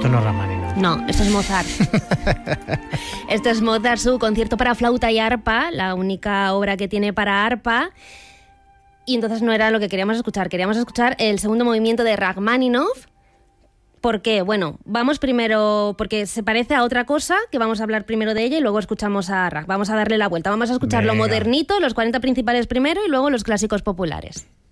Esto no es Rachmaninoff. No, esto es Mozart. Esto es Mozart, su concierto para flauta y arpa, la única obra que tiene para arpa. Y entonces no era lo que queríamos escuchar. Queríamos escuchar el segundo movimiento de Rachmaninoff. ¿Por qué? Bueno, vamos primero, porque se parece a otra cosa, que vamos a hablar primero de ella y luego escuchamos a Rach. Vamos a darle la vuelta. Vamos a escuchar lo modernito, los 40 principales primero y luego los clásicos populares.